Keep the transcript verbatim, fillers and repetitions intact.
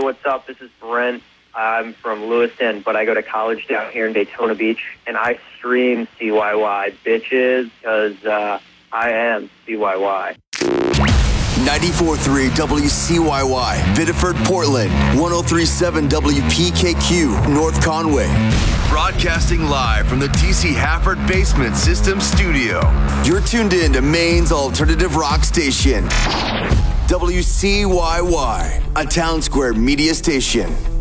what's up? This is Brent. I'm from Lewiston, but I go to college down here in Daytona Beach, and I stream C Y Y, bitches, because uh, I am C Y Y. ninety-four point three W C Y Y, Biddeford, Portland. one oh three point seven W P K Q, North Conway. Broadcasting live from the D C Hafford Basement System Studio. You're tuned in to Maine's alternative rock station, W C Y Y, a Town Square media station.